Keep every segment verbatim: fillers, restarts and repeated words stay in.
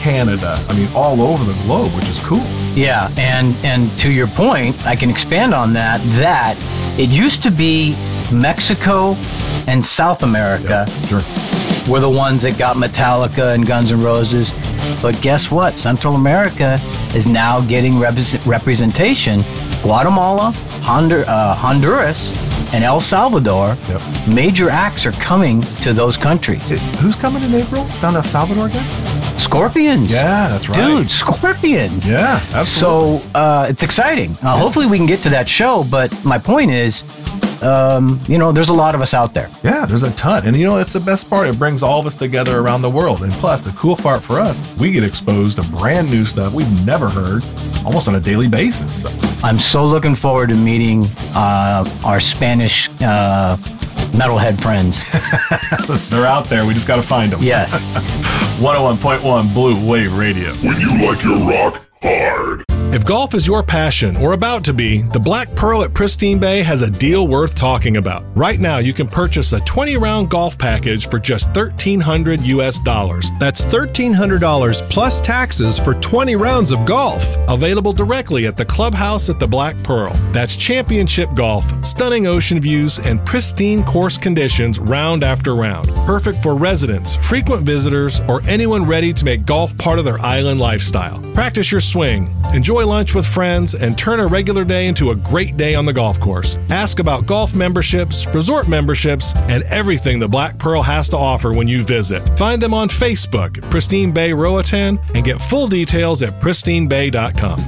Canada. I mean, all over the globe, which is cool. Yeah, and, and to your point, I can expand on that, that it used to be Mexico and South America Yep, sure. were the ones that got Metallica and Guns N' Roses. But guess what? Central America is now getting rep- representation. Guatemala, Hondur- uh, Honduras, and El Salvador, Yep. major acts are coming to those countries. It- who's coming in April down to El Salvador again? Scorpions. Yeah, that's right. Dude, Scorpions. Yeah, absolutely. So uh, it's exciting. Uh, hopefully we can get to that show, but my point is, um, you know, there's a lot of us out there. Yeah, there's a ton. And you know, that's the best part. It brings all of us together around the world. And plus, the cool part for us, we get exposed to brand new stuff we've never heard almost on a daily basis. So. I'm so looking forward to meeting uh, our Spanish uh, metalhead friends. They're out there. We just got to find them. Yes. one oh one point one Blue Wave Radio. When you like your rock hard. If golf is your passion or about to be, the Black Pearl at Pristine Bay has a deal worth talking about. Right now, you can purchase a twenty round golf package for just thirteen hundred U S dollars. That's thirteen hundred dollars plus taxes for twenty rounds of golf. Available directly at the clubhouse at the Black Pearl. That's championship golf, stunning ocean views, and pristine course conditions round after round. Perfect for residents, frequent visitors, or anyone ready to make golf part of their island lifestyle. Practice your swing, enjoy lunch with friends, and turn a regular day into a great day on the golf course. Ask about golf memberships, resort memberships, and everything the Black Pearl has to offer when you visit. Find them on Facebook at Pristine Bay Roatan and get full details at pristine bay dot com.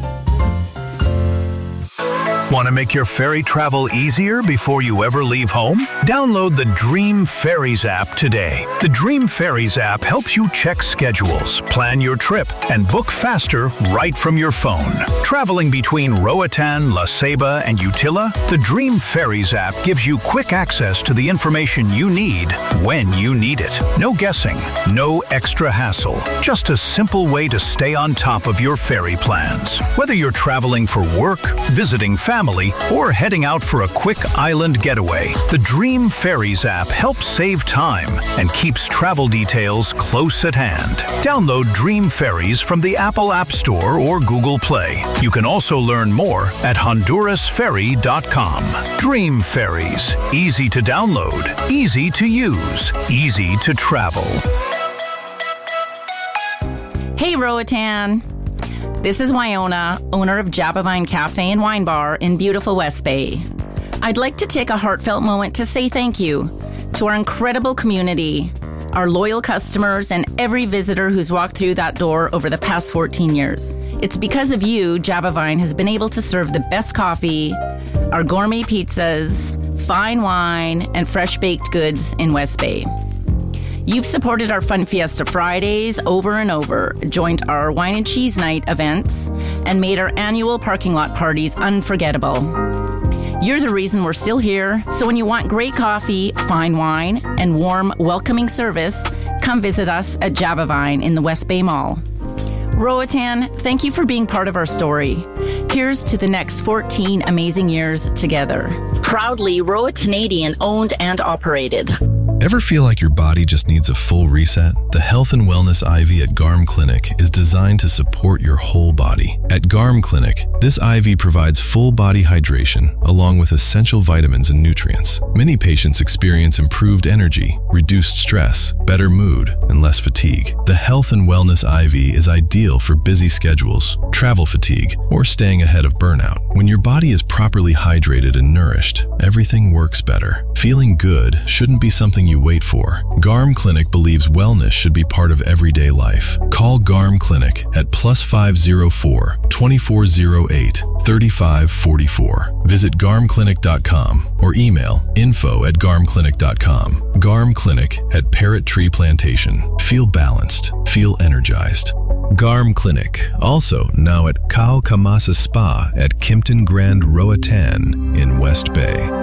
Want to make your ferry travel easier before you ever leave home? Download the Dream Ferries app today. The Dream Ferries app helps you check schedules, plan your trip, and book faster right from your phone. Traveling between Roatan, La Ceiba, and Utila, the Dream Ferries app gives you quick access to the information you need when you need it. No guessing, no extra hassle. Just a simple way to stay on top of your ferry plans. Whether you're traveling for work, visiting family, or heading out for a quick island getaway, the Dream Ferries app helps save time and keeps travel details close at hand. Download Dream Ferries from the Apple App Store or Google Play. You can also learn more at honduras ferry dot com. Dream Ferries. Easy to download, easy to use, easy to travel. Hey, Roatan. This is Wyona, owner of Javavine Cafe and Wine Bar in beautiful West Bay. I'd like to take a heartfelt moment to say thank you to our incredible community, our loyal customers, and every visitor who's walked through that door over the past fourteen years. It's because of you, Javavine has been able to serve the best coffee, our gourmet pizzas, fine wine, and fresh baked goods in West Bay. You've supported our Fun Fiesta Fridays over and over, joined our Wine and Cheese Night events, and made our annual parking lot parties unforgettable. You're the reason we're still here, so when you want great coffee, fine wine, and warm, welcoming service, come visit us at Javavine in the West Bay Mall. Roatan, thank you for being part of our story. Here's to the next fourteen amazing years together. Proudly Roatanadian owned and operated. Ever feel like your body just needs a full reset? The Health and Wellness I V at Garm Clinic is designed to support your whole body. At Garm Clinic, this I V provides full body hydration along with essential vitamins and nutrients. Many patients experience improved energy, reduced stress, better mood, and less fatigue. The Health and Wellness I V is ideal for busy schedules, travel fatigue, or staying ahead of burnout. When your body is properly hydrated and nourished, everything works better. Feeling good shouldn't be something you wait for. Garm Clinic believes wellness should be part of everyday life. Call Garm Clinic at plus five oh four, two four oh eight, three five four four. Visit garm clinic dot com or email info at garm clinic dot com. Garm Clinic at Parrot Tree Plantation. Feel balanced. Feel energized. Garm Clinic, also now at Kao Kamasa Spa at Kimpton Grand Roatan in West Bay.